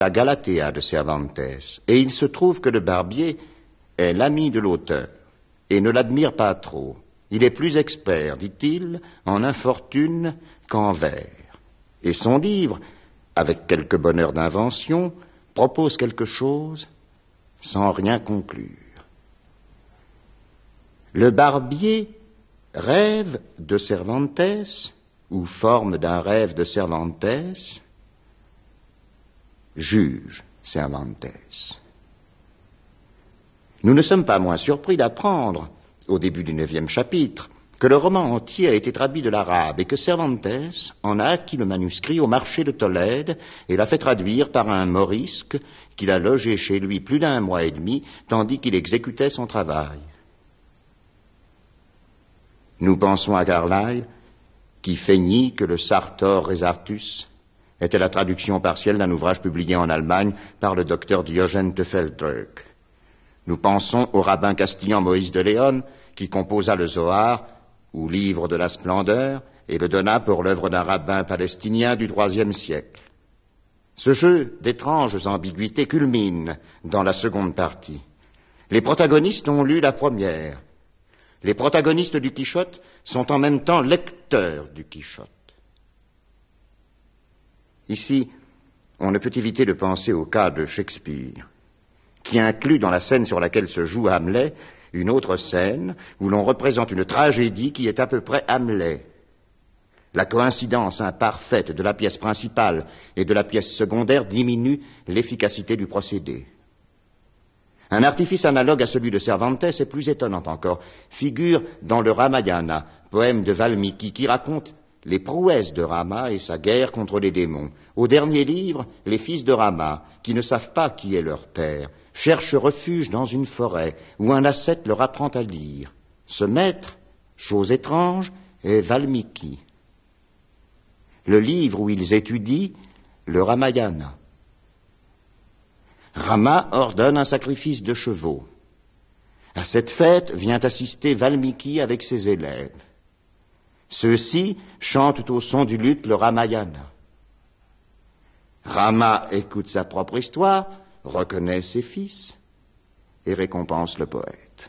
la Galatea de Cervantes, et il se trouve que le barbier est l'ami de l'auteur, et ne l'admire pas trop. Il est plus expert, dit-il, en infortune qu'en vers. Et son livre, avec quelque bonheur d'invention, propose quelque chose sans rien conclure. Le barbier rêve de Cervantes, ou forme d'un rêve de Cervantes, juge Cervantes. Nous ne sommes pas moins surpris d'apprendre, au début du 9e chapitre, que le roman entier a été traduit de l'arabe et que Cervantes en a acquis le manuscrit au marché de Tolède et l'a fait traduire par un morisque qu'il a logé chez lui plus d'1 mois et demi tandis qu'il exécutait son travail. Nous pensons à Carlyle, qui feignit que le Sartor Resartus était la traduction partielle d'un ouvrage publié en Allemagne par le docteur Diogène Teufelsdröck. Nous pensons au rabbin castillan Moïse de Léon, qui composa le Zohar, ou livre de la splendeur, et le donna pour l'œuvre d'un rabbin palestinien du IIIe siècle. Ce jeu d'étranges ambiguïtés culmine dans la seconde partie. Les protagonistes ont lu la première. Les protagonistes du Quichotte sont en même temps lecteurs du Quichotte. Ici, on ne peut éviter de penser au cas de Shakespeare, qui inclut dans la scène sur laquelle se joue Hamlet une autre scène où l'on représente une tragédie qui est à peu près Hamlet. La coïncidence imparfaite de la pièce principale et de la pièce secondaire diminue l'efficacité du procédé. Un artifice analogue à celui de Cervantes est plus étonnant encore. Figure dans le Ramayana, poème de Valmiki, qui raconte les prouesses de Rama et sa guerre contre les démons. Au dernier livre, les fils de Rama, qui ne savent pas qui est leur père, cherchent refuge dans une forêt où un ascète leur apprend à lire. Ce maître, chose étrange, est Valmiki. Le livre où ils étudient, le Ramayana. Rama ordonne un sacrifice de chevaux. À cette fête vient assister Valmiki avec ses élèves. Ceux-ci chantent au son du luth le Ramayana. Rama écoute sa propre histoire, reconnaît ses fils et récompense le poète.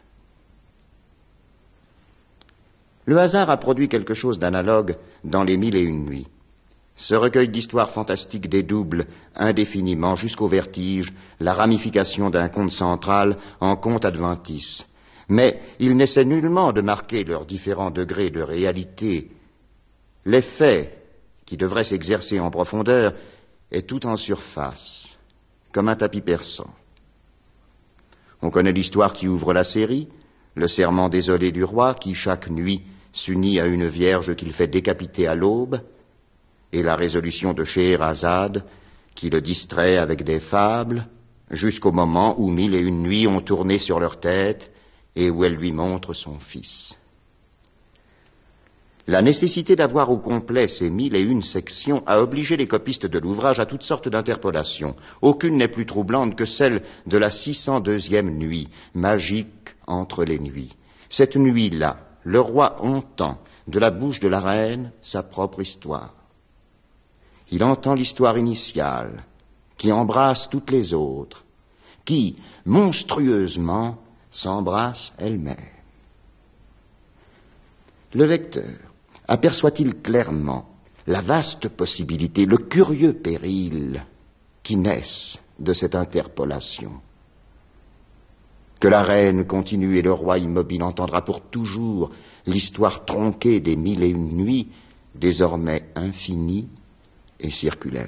Le hasard a produit quelque chose d'analogue dans les 1001 nuits. Ce recueil d'histoires fantastiques dédouble indéfiniment jusqu'au vertige la ramification d'un conte central en conte adventice. Mais il n'essaie nullement de marquer leurs différents degrés de réalité. L'effet qui devrait s'exercer en profondeur est tout en surface, comme un tapis persan. On connaît l'histoire qui ouvre la série, le serment désolé du roi qui chaque nuit s'unit à une vierge qu'il fait décapiter à l'aube, et la résolution de Scheherazade, qui le distrait avec des fables, jusqu'au moment où 1001 nuits ont tourné sur leur tête et où elle lui montre son fils. La nécessité d'avoir au complet ces 1001 sections a obligé les copistes de l'ouvrage à toutes sortes d'interpolations. Aucune n'est plus troublante que celle de la 602e nuit, magique entre les nuits. Cette nuit-là, le roi entend de la bouche de la reine sa propre histoire. Il entend l'histoire initiale, qui embrasse toutes les autres, qui, monstrueusement, s'embrasse elle-même. Le lecteur aperçoit-il clairement la vaste possibilité, le curieux péril qui naissent de cette interpolation? Que la reine continue et le roi immobile entendra pour toujours l'histoire tronquée des 1001 nuits, désormais infinie et circulaire.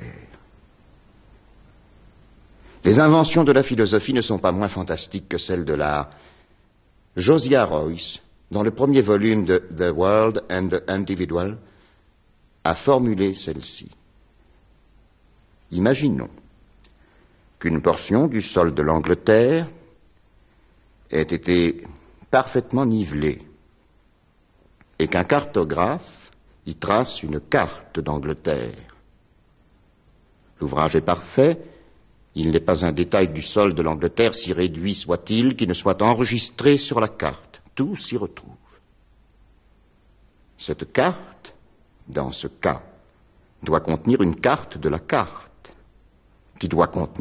Les inventions de la philosophie ne sont pas moins fantastiques que celles de l'art. Josiah Royce, dans le premier volume de The World and the Individual, a formulé celle-ci. Imaginons qu'une portion du sol de l'Angleterre ait été parfaitement nivelée et qu'un cartographe y trace une carte d'Angleterre. L'ouvrage est parfait, il n'est pas un détail du sol de l'Angleterre, si réduit soit-il, qui ne soit enregistré sur la carte. Tout s'y retrouve. Cette carte, dans ce cas, doit contenir une carte de la carte, qui doit contenir